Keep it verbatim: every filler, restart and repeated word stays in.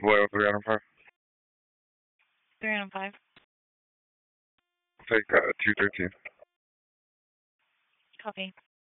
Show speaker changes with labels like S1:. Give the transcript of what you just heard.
S1: Loyal three out of five.
S2: Three out of five.
S1: Take uh, two thirteen.
S2: Copy.